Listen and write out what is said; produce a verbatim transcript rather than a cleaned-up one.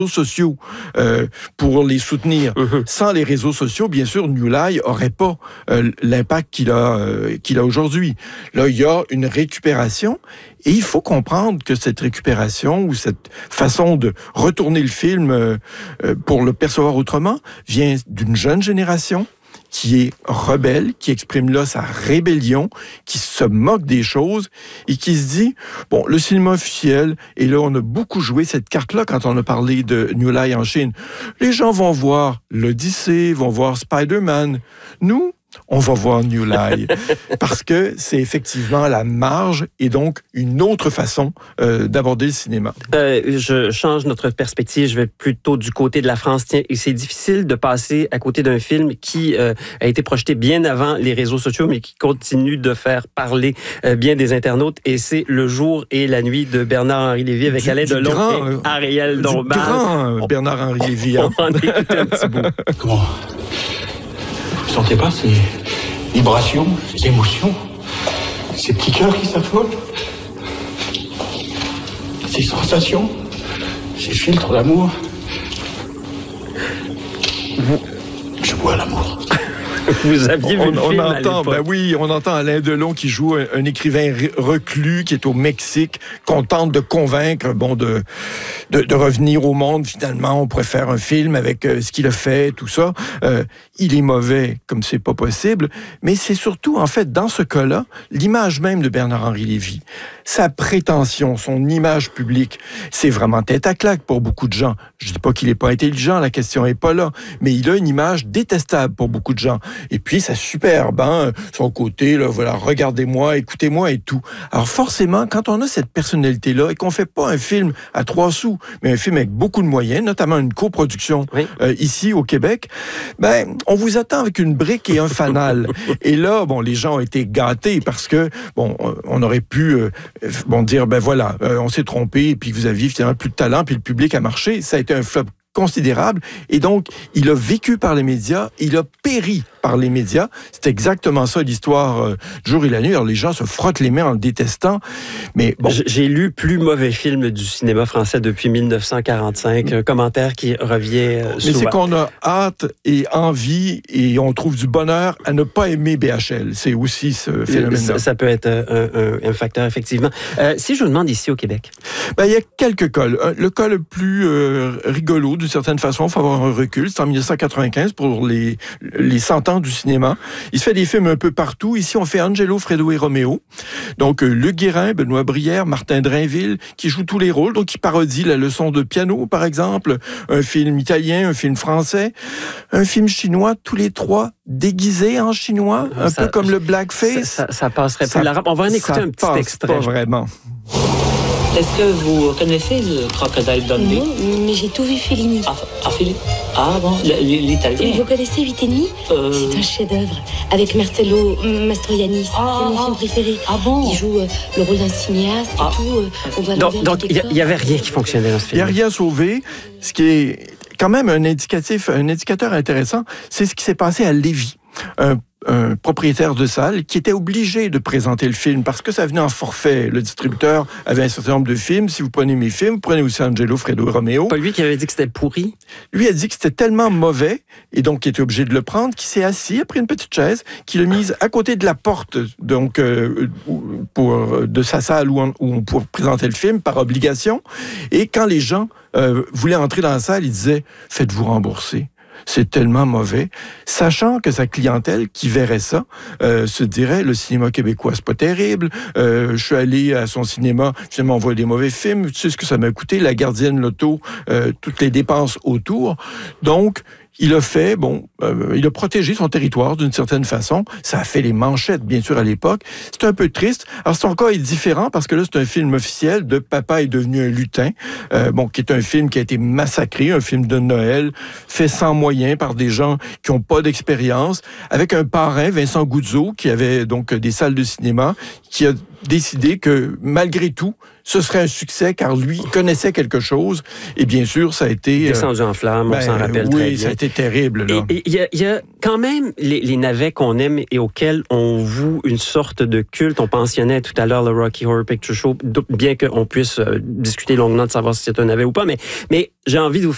sociaux euh, pour les soutenir. Mm-hmm. Sans les réseaux sociaux, bien sûr, New Lie n'aurait pas euh, l'impact qu'il a, euh, qu'il a aujourd'hui. Là, il y a une récupération et il faut comprendre que cette récupération ou cette façon de retourner le film euh, euh, pour le percevoir autrement vient d'une jeune génération qui est rebelle, qui exprime là sa rébellion, qui se moque des choses et qui se dit, bon, le cinéma officiel, et là, on a beaucoup joué cette carte-là quand on a parlé de New Lie en Chine. Les gens vont voir l'Odyssée, vont voir Spider-Man. Nous, on va voir New Lie, parce que c'est effectivement la marge et donc une autre façon euh, d'aborder le cinéma. Euh, je change notre perspective, je vais plutôt du côté de la France. Tiens, et c'est difficile de passer à côté d'un film qui euh, a été projeté bien avant les réseaux sociaux, mais qui continue de faire parler euh, bien des internautes, et c'est Le jour et la nuit de Bernard-Henri Lévy avec Alain Delon et Ariel Dombal. Du grand Bernard-Henri Lévy. On va en écouter un petit bout. Comment? Vous sentez pas ces vibrations, ces émotions, ces petits cœurs qui s'affolent, ces sensations, ces filtres d'amour? Je bois l'amour. Vous aviez vu on, le on film entend, ben oui, on entend Alain Delon qui joue un, un écrivain reclus qui est au Mexique, qu'on tente de convaincre, bon, de, de, de revenir au monde. Finalement, on pourrait faire un film avec euh, ce qu'il a fait, tout ça. Euh, il est mauvais, comme c'est pas possible, mais c'est surtout, en fait, dans ce cas-là, l'image même de Bernard-Henri Lévy, sa prétention, son image publique, c'est vraiment tête à claque pour beaucoup de gens. Je dis pas qu'il est pas intelligent, la question est pas là, mais il a une image détestable pour beaucoup de gens. Et puis, c'est superbe, hein? Son côté, là, voilà, regardez-moi, écoutez-moi et tout. Alors forcément, quand on a cette personnalité-là et qu'on fait pas un film à trois sous, mais un film avec beaucoup de moyens, notamment une coproduction oui. euh, ici au Québec, ben, on vous attend avec une brique et un fanal. Et là, bon, les gens ont été gâtés parce que, bon, on aurait pu, euh, bon, dire, ben voilà, euh, on s'est trompé et puis vous aviez finalement plus de talent puis le public a marché. Ça a été un flop considérable. Et donc, il a vécu par les médias, il a péri par les médias. C'est exactement ça, l'histoire euh, du jour et la nuit. Alors, les gens se frottent les mains en le détestant. Mais bon. J'ai lu plus mauvais film du cinéma français depuis mille neuf cent quarante-cinq. Un commentaire qui revient euh, Mais souvent. c'est qu'on a hâte et envie et on trouve du bonheur à ne pas aimer B H L. C'est aussi ce phénomène-là. Ça, ça peut être un, un, un facteur, effectivement. Euh, si je vous demande ici au Québec? Ben, il y a quelques cas. Le cas le plus euh, rigolo, d'une certaine façon, il faut avoir un recul, c'est en mille neuf cent quatre-vingt-quinze pour les, les cent ans du cinéma. Il se fait des films un peu partout. Ici, on fait Angelo, Fredo et Roméo. Donc, euh, Luc Guérin, Benoît Brière, Martin Drainville, qui jouent tous les rôles. Donc, qui parodient la leçon de piano, par exemple. Un film italien, un film français, un film chinois, tous les trois déguisés en chinois, un ça, peu comme le blackface. Ça, ça, ça passerait plus l'arabe. On va en écouter un petit passe extrait. Pas vraiment. Est-ce que vous connaissez le Crocodile Dundee? Non, mais j'ai tout vu Fellini. Ah, ah, Fellini. Ah bon, l'italien. Vous connaissez huit et demi euh... C'est un chef-d'œuvre avec Marcello Mastroianni. Ah, c'est mon ah, film préféré. Ah bon? Il joue euh, le rôle d'un cinéaste ah. et tout. Euh, on voit donc, donc il n'y avait rien qui fonctionnait dans ce film. Il n'y a rien sauvé. Ce qui est quand même un indicatif, un indicateur intéressant, c'est ce qui s'est passé à Lévis. Un un propriétaire de salle qui était obligé de présenter le film parce que ça venait en forfait. Le distributeur avait un certain nombre de films. Si vous prenez mes films, vous prenez aussi Angelo, Fredo et Roméo. Pas lui qui avait dit que c'était pourri? Lui a dit que c'était tellement mauvais et donc il était obligé de le prendre, qu'il s'est assis, a pris une petite chaise, qu'il l'a mise à côté de la porte donc euh, pour, de sa salle où on, où on pouvait présenter le film par obligation. Et quand les gens euh, voulaient entrer dans la salle, il disait « Faites-vous rembourser ». C'est tellement mauvais, sachant que sa clientèle qui verrait ça euh, se dirait le cinéma québécois c'est pas terrible. Euh, je suis allé à son cinéma, finalement on voit des mauvais films. Tu sais ce que ça m'a coûté, la gardienne, l'auto, euh, toutes les dépenses autour. Donc il a fait, bon, euh, il a protégé son territoire d'une certaine façon. Ça a fait les manchettes, bien sûr, à l'époque. C'est un peu triste. Alors, son cas est différent parce que là, c'est un film officiel de Papa est devenu un lutin, euh, bon, qui est un film qui a été massacré, un film de Noël, fait sans moyens par des gens qui n'ont pas d'expérience, avec un parrain, Vincent Goudzo, qui avait donc des salles de cinéma, qui a décidé que, malgré tout, ce serait un succès, car lui connaissait quelque chose. Et bien sûr, ça a été... Descendu en flammes, ben, on s'en rappelle oui, très bien. Oui, ça a été terrible, là. Et il y, y a quand même les, les navets qu'on aime et auxquels on voue une sorte de culte. On mentionnait tout à l'heure le Rocky Horror Picture Show, bien qu'on puisse euh, discuter longuement de savoir si c'est un navet ou pas, mais, mais j'ai envie de vous faire